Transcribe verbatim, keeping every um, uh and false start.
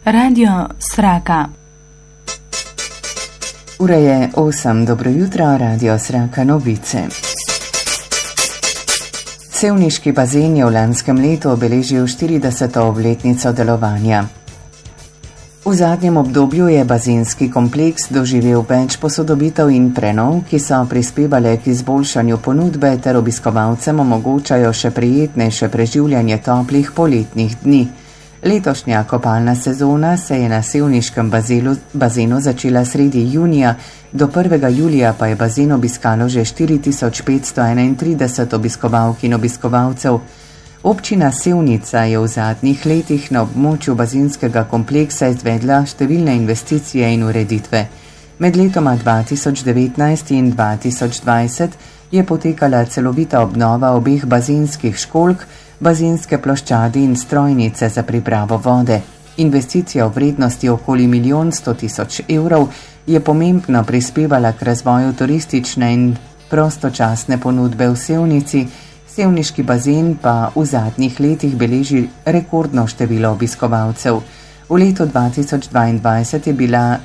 Radio Sraka. Ura je osem, dobro jutro, Radio Sraka novice. Sevniški bazen je v lanskem letu obeležil štirideseto obletnico delovanja. V zadnjem obdobju je bazenski kompleks doživel več posodobitev in prenov, ki so prispevale k izboljšanju ponudbe ter obiskovalcem omogočajo še prijetnejše preživljanje toplih poletnih dni. Letošnja kopalna sezona se je na sevniškem bazelu, bazenu začela sredi junija, do prvega julija pa je bazen obiskalo že štiri tisoč petsto enaintrideset obiskovalk in obiskovalcev. Občina Sevnica je v zadnjih letih na območju bazenskega kompleksa izvedla številne investicije in ureditve. Med letoma dva tisoč devetnajst in dva tisoč dvajset je potekala celovita obnova obeh bazenskih školjk, bazenske ploščadi in strojnice za pripravo vode. Investicija v vrednosti okoli milijon sto tisoč evrov je pomembno prispevala k razvoju turistične in prostočasne ponudbe v Sevnici, sevniški bazen pa v zadnjih letih beleži rekordno število obiskovalcev. V letu dva tisoč dvaindvajset je bila